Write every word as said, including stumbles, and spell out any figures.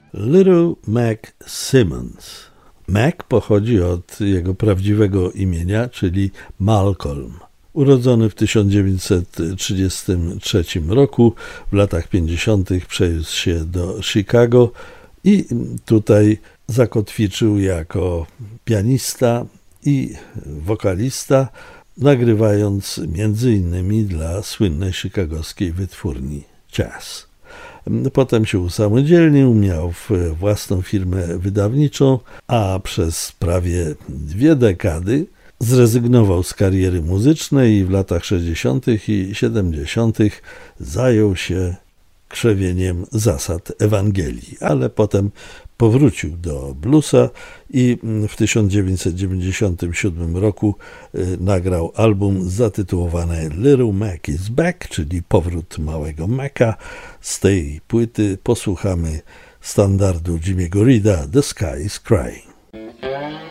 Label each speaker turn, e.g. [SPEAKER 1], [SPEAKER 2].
[SPEAKER 1] Little Mac Simmons. Mac pochodzi od jego prawdziwego imienia, czyli Malcolm. Urodzony w tysiąc dziewięćset trzydziestym trzecim roku, w latach pięćdziesiątych przeniósł się do Chicago i tutaj zakotwiczył jako pianista i wokalista, nagrywając między innymi dla słynnej chicagowskiej wytwórni Jazz. Potem się usamodzielnił, miał własną firmę wydawniczą, a przez prawie dwie dekady zrezygnował z kariery muzycznej i w latach sześćdziesiątych i siedemdziesiątych zajął się krzewieniem zasad Ewangelii, ale potem powrócił do bluesa i w tysiąc dziewięćset dziewięćdziesiątym siódmym roku nagrał album zatytułowany Little Mac is Back, czyli powrót małego Maca. Z tej płyty posłuchamy standardu Jimmy'ego Reeda The Sky is Crying.